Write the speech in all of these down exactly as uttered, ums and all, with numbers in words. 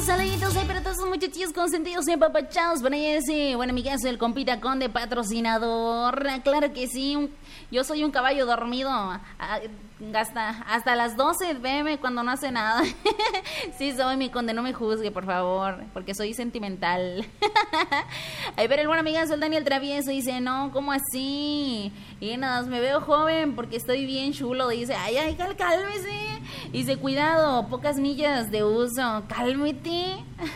Saluditos ahí para todos esos muchachillos consentidos y apapachados. Para ese, bueno, mi caso, el compita Conde, patrocinador. Claro que sí, un, yo soy un caballo dormido. Hasta, hasta las doce pm cuando no hace nada. Sí, soy mi Conde, no me juzgue, por favor, porque soy sentimental. Ahí ver el buen amigazo, el Daniel Travieso, dice, no, ¿cómo así? Y nada, me veo joven porque estoy bien chulo. Dice, ay, ay, cal, cálmese. Dice, cuidado, pocas millas de uso. Cálmete.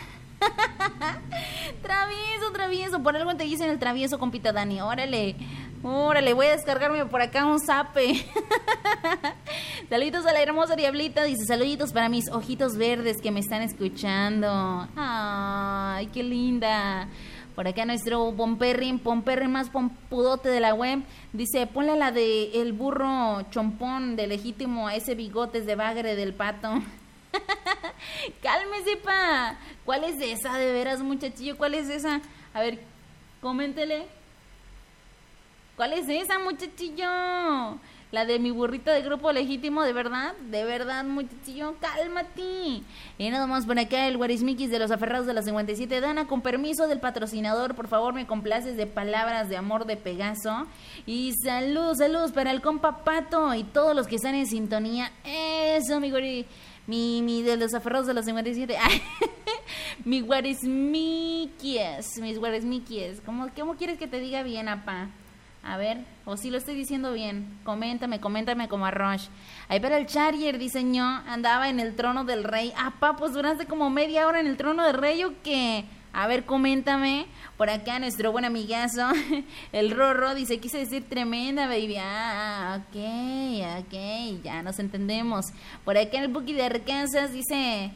Travieso, travieso. Por algo te dicen el travieso, compita Dani. Órale, órale, voy a descargarme por acá un zape. Saluditos a la hermosa Diablita. Dice, saluditos para mis ojitos verdes que me están escuchando. Ay, qué linda. Por acá nuestro Pomperrin, Pomperrin más pompudote de la web. Dice, ponle la de el burro chompón de legítimo a ese bigotes de bagre del pato. Cálmese, pa. ¿Cuál es esa, de veras, muchachillo? ¿Cuál es esa? A ver, coméntele. ¿Cuál es esa, muchachillo? La de mi burrito de grupo legítimo, ¿de verdad? ¿De verdad, muchachillo? Cálmate. Y nada más por acá el Guarismiquis de los aferrados de la cincuenta y siete. Dana, con permiso del patrocinador, por favor, me complaces de palabras de amor de Pegaso. Y saludos, saludos para el compa Pato y todos los que están en sintonía. Eso, mi Guari... Mi, mi, de los aferrados de los cincuenta y siete. Mi Guarismiquis. Mis Guarismiquis. ¿Cómo, ¿Cómo quieres que te diga bien, apa? A ver, o si lo estoy diciendo bien. Coméntame, coméntame como a Roche. Ahí para el Charrier, diseñó, andaba en el trono del rey. Apa, pues duraste como media hora en el trono del rey, ¿o qué? A ver, coméntame. Por acá nuestro buen amigazo, el Rorro, dice, quise decir tremenda, baby. Ah, ok, ok, ya nos entendemos. Por acá el Buki de Arkansas dice...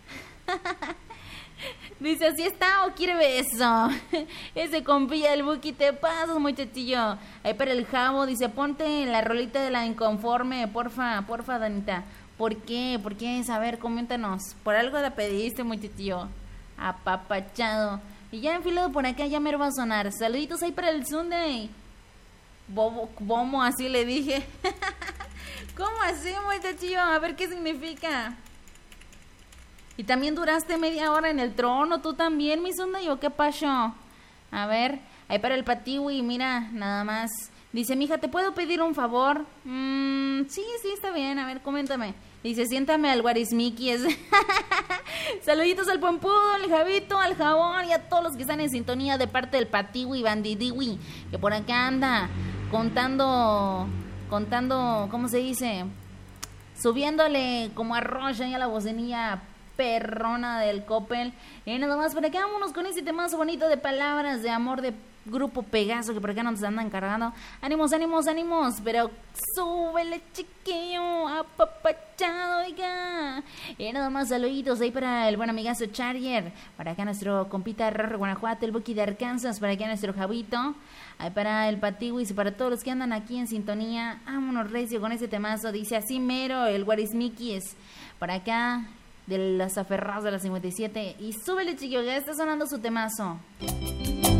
Dice, ¿así está o quiere beso? Ese compilla del Buki, te pasas, muchachillo. Ahí para el Jabo, dice, ponte la rolita de la inconforme, porfa, porfa, Danita. ¿Por qué? ¿Por qué? A ver, coméntanos. Por algo la pediste, muchachillo. Apapachado. Y ya enfilado por acá, ya me va a sonar. Saluditos ahí para el Sunday. Bobo, bomo, así le dije. ¿Cómo así, muchachillo? A ver qué significa. Y también duraste media hora en el trono, tú también, mi Sunday, ¿o qué pasó? A ver, ahí para el Patiwi, mira, nada más. Dice, mija, ¿te puedo pedir un favor? Mm, sí, sí, está bien, a ver, coméntame. Dice, siéntame al Guarismiquis. Saluditos al Pompudo, al Javito, al Jabón y a todos los que están en sintonía de parte del Patiwi Bandidiwi, que por acá anda contando, contando, ¿cómo se dice? Subiéndole como arroz ahí a la bocinilla perrona del Coppel. Y nada más, por acá vámonos con ese temazo bonito de palabras de amor de Grupo Pegaso, que por acá nos andan cargando. Ánimos, ánimos, ánimos, pero súbele, chiquillo, apapachado, oiga. Y nada más, saluditos ahí para el buen amigazo Charrier, para acá nuestro compita Rorro Guanajuato, el Buki de Arkansas, para acá nuestro Javito, ahí para el Patiwis y para todos los que andan aquí en sintonía. Vámonos recio con ese temazo, dice así mero, el Guarismiquis, para acá de los aferrados de la cincuenta y siete. Y súbele, chiquillo, ya está sonando su temazo.